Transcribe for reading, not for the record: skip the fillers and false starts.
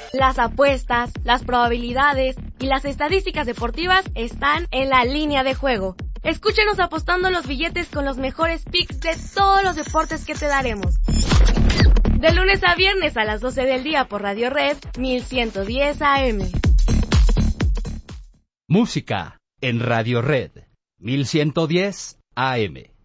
Las apuestas, las probabilidades y las estadísticas deportivas están en la línea de juego. Escúchenos apostando los billetes con los mejores picks de todos los deportes que te daremos. De lunes a viernes a las 12 del día por Radio Red 1110 AM. Música en Radio Red 1110 AM.